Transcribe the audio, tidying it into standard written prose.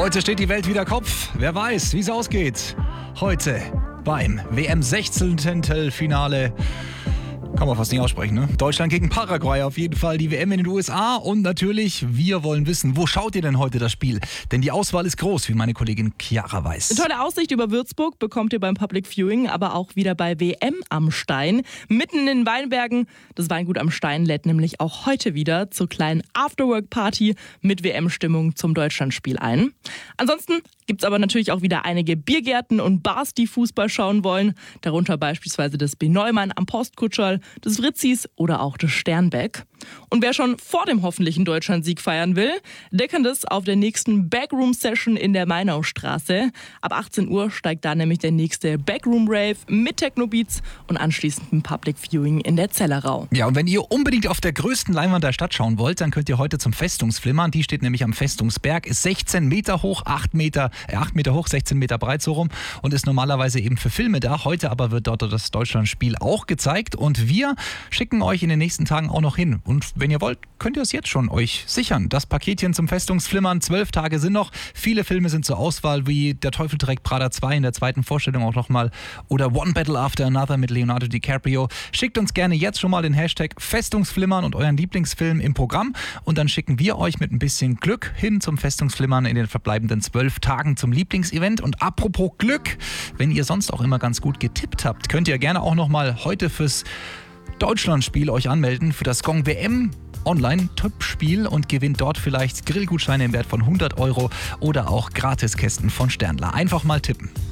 Heute steht die Welt wieder Kopf. Wer weiß, wie es ausgeht. Heute beim WM-16. Kann man fast nicht aussprechen, ne? Deutschland gegen Paraguay auf jeden Fall, die WM in den USA. Und natürlich, wir wollen wissen, wo schaut ihr denn heute das Spiel? Denn die Auswahl ist groß, wie meine Kollegin Chiara weiß. Eine tolle Aussicht über Würzburg bekommt ihr beim Public Viewing, aber auch wieder bei WM am Stein. Mitten in den Weinbergen. Das Weingut am Stein lädt nämlich auch heute wieder zur kleinen Afterwork-Party mit WM-Stimmung zum Deutschlandspiel ein. Ansonsten gibt's aber natürlich auch wieder einige Biergärten und Bars, die Fußball schauen wollen. Darunter beispielsweise das B. Neumann am Postkutschal, des Fritzis oder auch des Sternbeck. Und wer schon vor dem hoffentlichen Deutschlandsieg feiern will, der kann das auf der nächsten Backroom-Session in der Mainaustraße. Ab 18 Uhr steigt da nämlich der nächste Backroom-Rave mit Techno-Beats und anschließend ein Public Viewing in der Zellerau. Ja, und wenn ihr unbedingt auf der größten Leinwand der Stadt schauen wollt, dann könnt ihr heute zum Festungsflimmern. Die steht nämlich am Festungsberg, ist 16 Meter hoch, 8 Meter hoch, 16 Meter breit so rum und ist normalerweise eben für Filme da. Heute aber wird dort das Deutschlandspiel auch gezeigt und wir schicken euch in den nächsten Tagen auch noch hin. Und wenn ihr wollt, könnt ihr es jetzt schon euch sichern. Das Paketchen zum Festungsflimmern, 12 Tage sind noch. Viele Filme sind zur Auswahl, wie Der Teufel trägt Prada 2 in der zweiten Vorstellung auch nochmal oder One Battle After Another mit Leonardo DiCaprio. Schickt uns gerne jetzt schon mal den Hashtag Festungsflimmern und euren Lieblingsfilm im Programm und dann schicken wir euch mit ein bisschen Glück hin zum Festungsflimmern in den verbleibenden 12 Tagen zum Lieblingsevent. Und apropos Glück, wenn ihr sonst auch immer ganz gut getippt habt, könnt ihr gerne auch nochmal heute fürs Deutschlandspiel euch anmelden für das Gong WM Online-Tippspiel und gewinnt dort vielleicht Grillgutscheine im Wert von 100 € oder auch Gratiskästen von Sternler. Einfach mal tippen.